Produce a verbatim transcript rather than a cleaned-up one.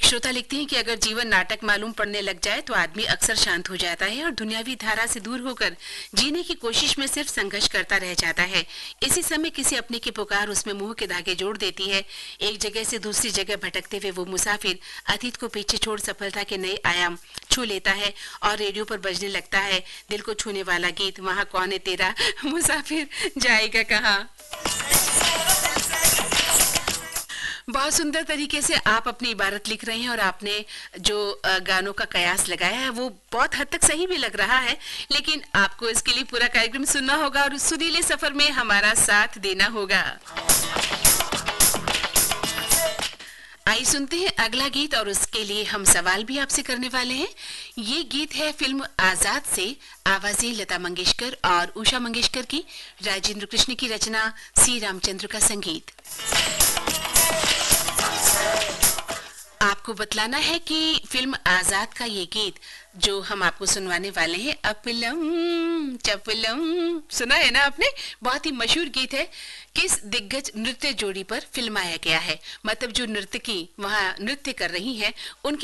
श्रोता लिखते हैं कि अगर जीवन नाटक मालूम पड़ने लग जाए तो आदमी अक्सर शांत हो जाता है और दुनियावी धारा से दूर होकर जीने की कोशिश में सिर्फ संघर्ष करता रह जाता है। इसी समय किसी अपने की पुकार उसमें मोह के धागे जोड़ देती है। एक जगह से दूसरी जगह भटकते हुए वो मुसाफिर अतीत को पीछे छोड़ सफलता के नए आयाम छू लेता है और रेडियो पर बजने लगता है दिल को छूने वाला गीत, वहाँ कौन है तेरा मुसाफिर जाएगा कहाँ। बहुत सुंदर तरीके से आप अपनी इबारत लिख रहे हैं और आपने जो गानों का कयास लगाया है वो बहुत हद तक सही भी लग रहा है, लेकिन आपको इसके लिए पूरा कार्यक्रम सुनना होगा और उस सुरीले सफर में हमारा साथ देना होगा। आइए सुनते हैं अगला गीत और उसके लिए हम सवाल भी आपसे करने वाले हैं। ये गीत है फिल्म आजाद से, आवाजें लता मंगेशकर और उषा मंगेशकर की, राजेंद्र कृष्ण की रचना, सी रामचंद्र का संगीत। आपको बतलाना है कि फिल्म आजाद का ये गीत जो हम आपको सुनवाने वाले हैं, अपलम चपलम, सुना है ना आपने? बहुत ही मशहूर गीत है। किस दिग्गज नृत्य जोड़ी पर फिल्माया गया है? मतलब जो नर्तकी वहाँ नृत्य कर रही हैं उनकी